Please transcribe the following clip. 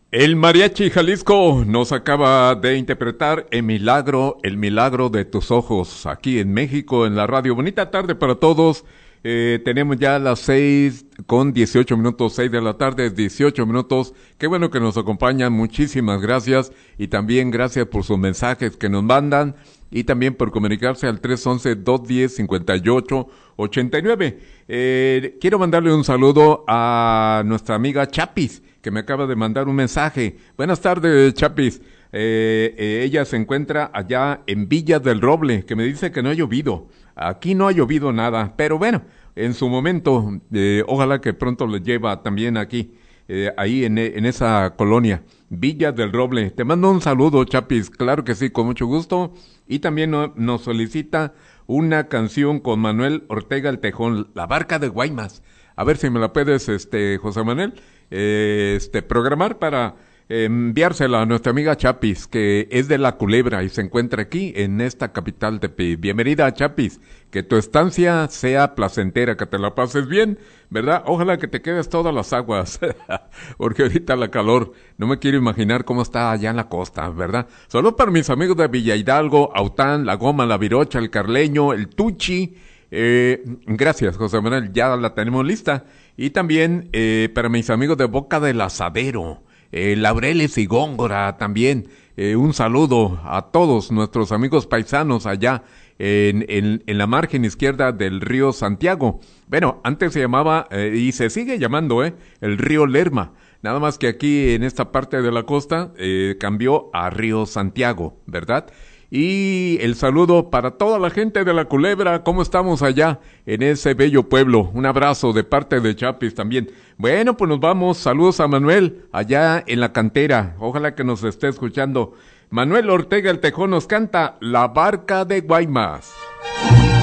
El Mariachi Jalisco nos acaba de interpretar el milagro de tus ojos, aquí en México, en la radio. Bonita tarde para todos. Tenemos ya las 6:18, 6 de la tarde, 18 minutos. Qué bueno que nos acompañan, muchísimas gracias. Y también gracias por sus mensajes que nos mandan. Y también por comunicarse al 311-210-5889. Quiero mandarle un saludo a nuestra amiga Chapis, que me acaba de mandar un mensaje. Buenas tardes, Chapis. Ella se encuentra allá en Villa del Roble, que me dice que no ha llovido. Aquí no ha llovido nada, pero bueno, en su momento, ojalá que pronto le lleva también aquí, ahí en esa colonia, Villa del Roble. Te mando un saludo, Chapis, claro que sí, con mucho gusto. Y también nos solicita una canción con Manuel Ortega el Tejón, La Barca de Guaymas. A ver si me la puedes, José Manuel, programar para enviársela a nuestra amiga Chapis, que es de La Culebra y se encuentra aquí en esta capital de Bienvenida, Chapis, que tu estancia sea placentera, que te la pases bien, ¿verdad? Ojalá que te quedes todas las aguas, porque ahorita la calor, no me quiero imaginar cómo está allá en la costa, ¿verdad? Solo para mis amigos de Villa Hidalgo, Aután, La Goma, La Virocha, El Carleño, El Tuchi. Gracias, José Manuel, ya la tenemos lista. Y también para mis amigos de Boca del Asadero, Laureles y Góngora también, un saludo a todos nuestros amigos paisanos allá en la margen izquierda del río Santiago. Bueno, antes se llamaba, y se sigue llamando, el río Lerma, nada más que aquí en esta parte de la costa cambió a río Santiago, ¿verdad? Y el saludo para toda la gente de La Culebra, ¿cómo estamos allá en ese bello pueblo? Un abrazo de parte de Chapis también. Bueno, pues nos vamos, saludos a Manuel allá en la cantera, ojalá que nos esté escuchando. Manuel Ortega el Tejón nos canta La Barca de Guaymas.